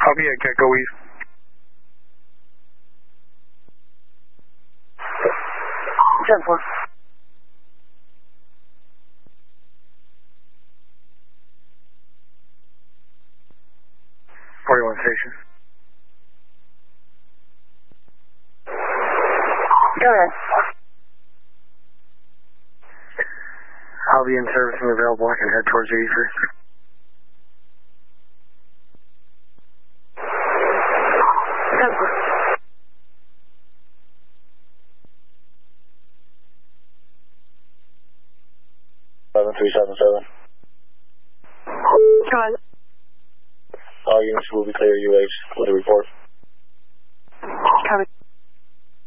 Copy, Gecko East. Ten 4. 41 station. Go ahead. I'll be in servicing available. I can head towards 83. Ten 4. Seven 377. Go ahead. All units will be clear UH with a report. Copy.